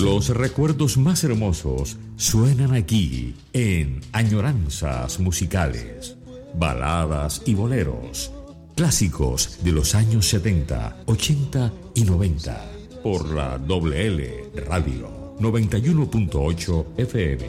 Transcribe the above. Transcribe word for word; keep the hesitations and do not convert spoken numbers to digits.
Los recuerdos más hermosos suenan aquí en Añoranzas Musicales. Baladas y boleros, clásicos de los años setenta, ochenta y noventa. Por la Doble L Radio noventa y uno punto ocho F M.